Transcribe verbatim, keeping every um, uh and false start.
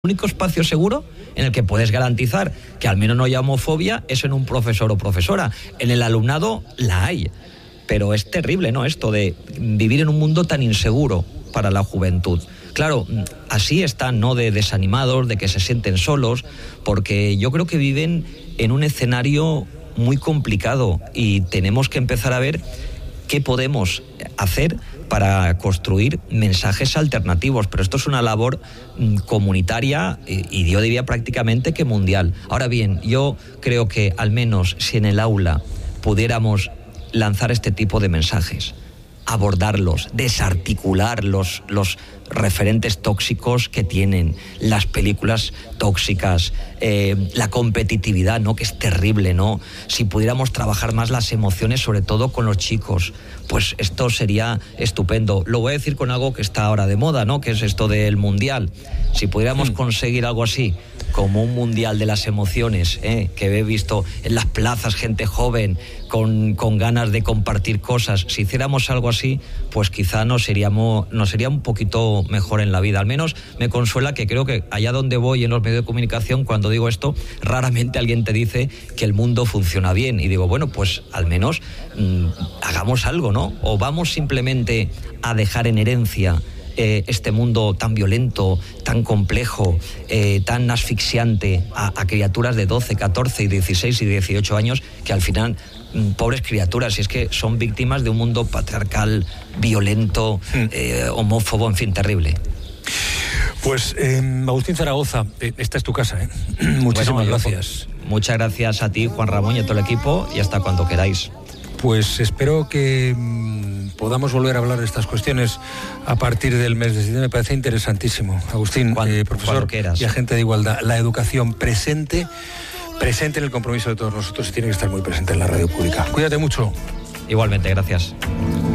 único espacio seguro en el que puedes garantizar que al menos no haya homofobia es en un profesor o profesora. En el alumnado la hay, pero es terrible, ¿no?, esto de vivir en un mundo tan inseguro para la juventud. Claro, así están, ¿no?, de desanimados, de que se sienten solos, porque yo creo que viven en un escenario muy complicado y tenemos que empezar a ver qué podemos hacer para construir mensajes alternativos, pero esto es una labor mm, comunitaria y, y yo diría prácticamente que mundial. Ahora bien, yo creo que al menos si en el aula pudiéramos lanzar este tipo de mensajes, abordarlos, desarticular los, los referentes tóxicos que tienen, las películas tóxicas, eh, la competitividad, ¿no?, que es terrible, ¿no? Si pudiéramos trabajar más las emociones, sobre todo con los chicos, pues esto sería estupendo. Lo voy a decir con algo que está ahora de moda, ¿no?, que es esto del mundial. Si pudiéramos sí. conseguir algo así, como un mundial de las emociones, ¿eh?, que he visto en las plazas gente joven con, con ganas de compartir cosas, si hiciéramos algo así, pues quizá nos seríamos, nos sería un poquito mejor en la vida. Al menos me consuela que creo que allá donde voy en los medios de comunicación, cuando digo esto, raramente alguien te dice que el mundo funciona bien. Y digo, bueno, pues al menos mmm, hagamos algo, ¿no? O vamos simplemente a dejar en herencia Eh, este mundo tan violento, tan complejo, eh, tan asfixiante a, a criaturas de doce, catorce, dieciséis y dieciocho años que al final, mm, pobres criaturas, y es que son víctimas de un mundo patriarcal, violento, eh, homófobo, en fin, terrible. Pues eh, Agustín Zaragoza, eh, esta es tu casa, ¿eh? Muchísimas bueno, gracias. Muchas gracias a ti, Juan Ramón, y a todo el equipo, y hasta cuando queráis. Pues espero que mmm, podamos volver a hablar de estas cuestiones a partir del mes de septiembre. Me parece interesantísimo. Agustín, cuando, eh, profesor y agente de igualdad, la educación presente, presente en el compromiso de todos nosotros y tiene que estar muy presente en la radio pública. Cuídate mucho. Igualmente, gracias.